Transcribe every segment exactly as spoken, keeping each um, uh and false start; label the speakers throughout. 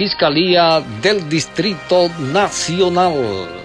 Speaker 1: Fiscalía del Distrito Nacional.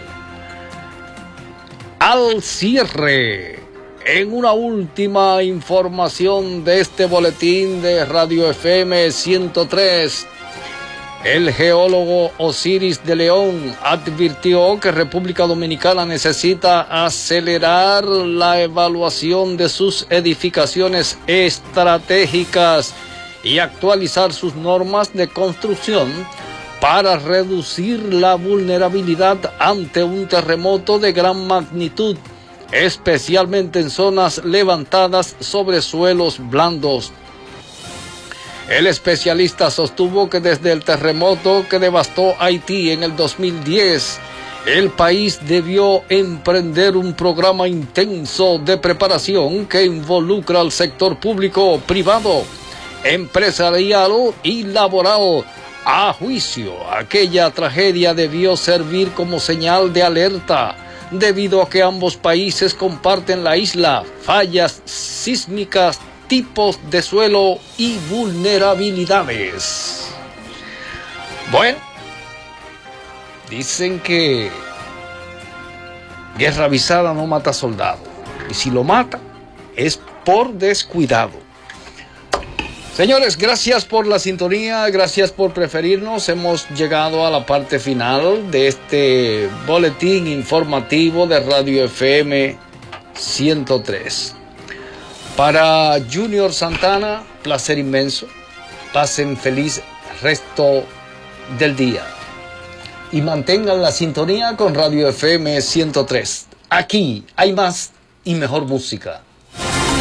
Speaker 1: Al cierre, en una última información de este boletín de Radio F M ciento tres, el geólogo Osiris de León advirtió que República Dominicana necesita acelerar la evaluación de sus edificaciones estratégicas y actualizar sus normas de construcción para reducir la vulnerabilidad ante un terremoto de gran magnitud, especialmente en zonas levantadas sobre suelos blandos. El especialista sostuvo que desde el terremoto que devastó Haití en el dos mil diez, el país debió emprender un programa intenso de preparación que involucra al sector público, privado, empresarial y laboral. A juicio, aquella tragedia debió servir como señal de alerta, debido a que ambos países comparten la isla, fallas sísmicas, tipos de suelo y vulnerabilidades. Bueno, dicen que guerra avisada no mata soldado, y si lo mata es por descuidado. Señores, gracias por la sintonía, gracias por preferirnos. Hemos llegado a la parte final de este boletín informativo de Radio F M ciento tres. Para Junior Santana, placer inmenso. Pasen feliz resto del día. Y mantengan la sintonía con Radio F M ciento tres. Aquí hay más y mejor música.